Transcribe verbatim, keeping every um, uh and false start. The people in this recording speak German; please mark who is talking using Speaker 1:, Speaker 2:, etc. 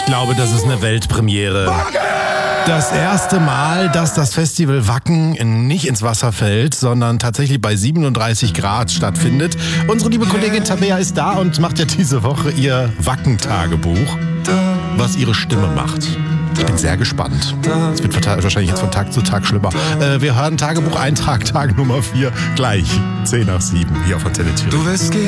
Speaker 1: glaube, das ist eine Weltpremiere. Das erste Mal, dass das Festival Wacken nicht ins Wasser fällt, sondern tatsächlich bei siebenunddreißig Grad stattfindet. Unsere liebe Kollegin Tabea ist da und macht ja diese Woche ihr Wacken-Tagebuch, was ihre Stimme macht. Ich bin sehr gespannt. Es wird wahrscheinlich jetzt von Tag zu Tag schlimmer. Äh, wir hören Tagebucheintrag, Tag Nummer vier, gleich zehn nach sieben hier auf Antenne Thüringen.